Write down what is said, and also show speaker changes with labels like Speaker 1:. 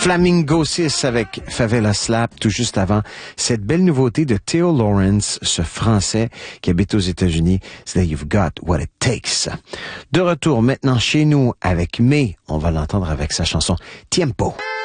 Speaker 1: Flamingo 6 avec Favela Slap, tout juste avant cette belle nouveauté de Theo Lawrence, ce Français qui habite aux États-Unis. C'est là You've Got What It Takes. De retour maintenant chez nous avec May, on va l'entendre avec sa chanson Tiempo.